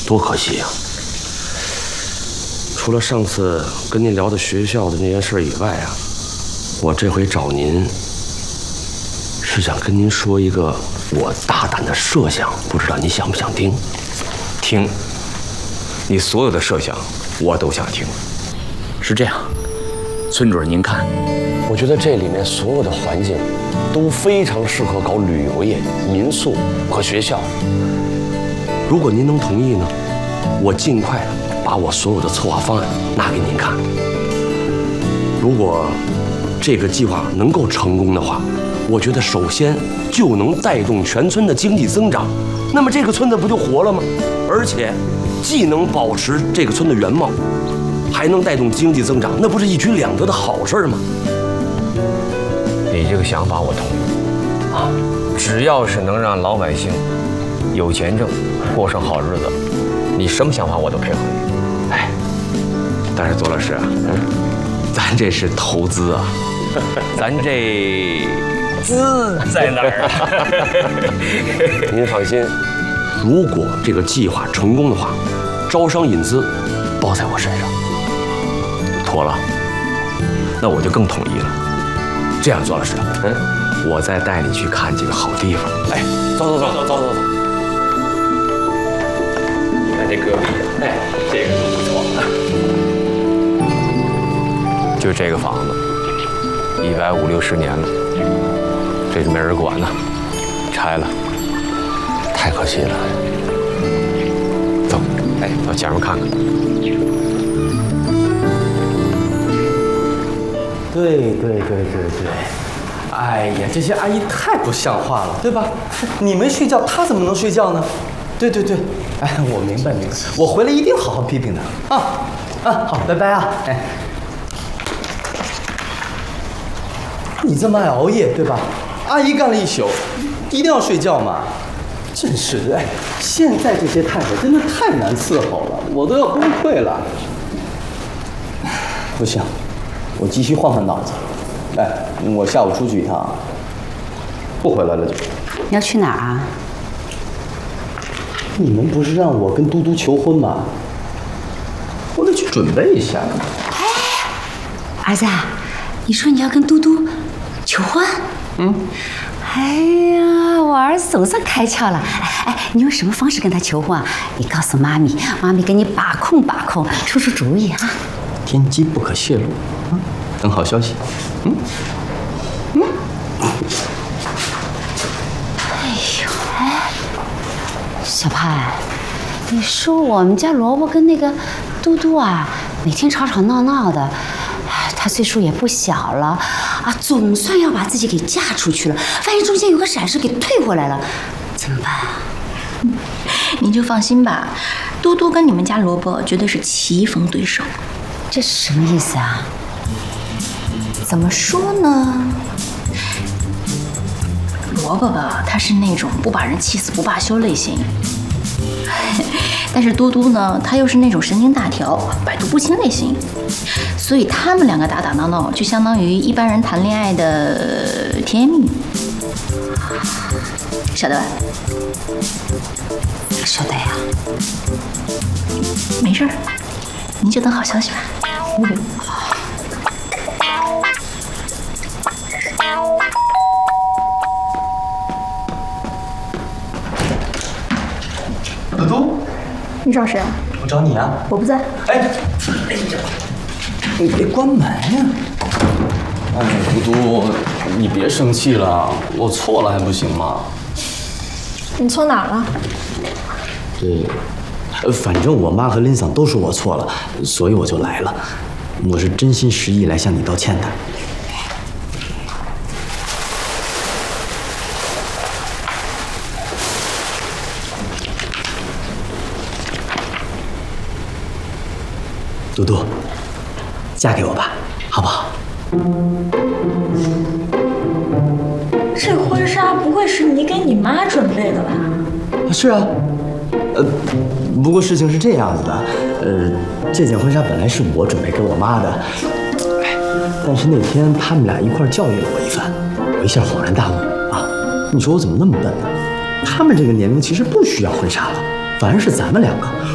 多可惜呀！除了上次跟您聊的学校的那件事以外啊，我这回找您是想跟您说一个我大胆的设想，不知道你想不想听？ 听，你所有的设想我都想听。是这样，村主任您看， 我觉得这里面所有的环境都非常适合搞旅游业、民宿和学校。如果您能同意呢，我尽快把我所有的策划方案拿给您看。如果这个计划能够成功的话，我觉得首先就能带动全村的经济增长，那么这个村子不就活了吗？而且既能保持这个村的原貌，还能带动经济增长，那不是一举两得的好事吗？ 你这个想法我同意啊，只要是能让老百姓有钱挣，过上好日子，你什么想法我都配合你。哎，但是左老师啊，咱这是投资啊，咱这资在哪儿啊？ 您放心，如果这个计划成功的话，招商引资包在我身上。 妥了，那我就更同意了。这样，左老师，我再带你去看几个好地方。 哎，走。 看这隔壁，哎，这个都不错。就这个房子，150、60年了，这就没人管了，拆了， 太可惜了。 走，哎，到前面看看。 对，哎呀，这些阿姨太不像话了，对吧？你没睡觉，她怎么能睡觉呢？对，哎，我明白，我回来一定好好批评她啊！好，拜拜啊！哎，你这么爱熬夜，对吧？阿姨干了一宿，一定要睡觉嘛？真是的，哎，现在这些太太真的太难伺候了，我都要崩溃了。不行，我急需换脑子。哎，我下午出去一趟，不回来了就。 你要去哪儿啊？ 你们不是让我跟嘟嘟求婚吗？我得去准备一下。 儿子，你说你要跟嘟嘟求婚？哎呀，我儿子总算开窍了。哎，你用什么方式跟他求婚啊？你告诉妈咪，妈咪给你把控，出主意啊。 天机不可泄露，等好消息。 小派，你说我们家萝卜跟那个嘟嘟啊，每天吵吵闹闹的，他岁数也不小了啊，总算要把自己给嫁出去了，万一中间有个闪失给退回来了，怎么办啊？ 您就放心吧，嘟嘟跟你们家萝卜绝对是棋逢对手。 这是什么意思啊？ 怎么说呢？萝卜吧，他是那种不把人气死不罢休类型，但是嘟嘟呢，他又是那种神经大条、百毒不侵类型，所以他们两个打打闹闹，就相当于一般人谈恋爱的甜言蜜语，晓得吧？ 晓得呀。 没事儿，您就等好消息吧。 嘟嘟， 你找谁啊？ 我找你啊。 我不在。 哎，你别关门呀！哎，嘟嘟，你别生气了，我错了还不行吗？ 你错哪儿了？ 反正我妈和林桑都说我错了，所以我就来了。我是真心实意来向你道歉的。嘟嘟，嫁给我吧，好不好？ 这婚纱不会是你给你妈准备的吧？ 是啊，不过事情是这样子的，这件婚纱本来是我准备给我妈的，但是那天他们俩一块教育了我一番，我一下恍然大悟啊！你说我怎么那么笨呢？他们这个年龄其实不需要婚纱了，反而是咱们两个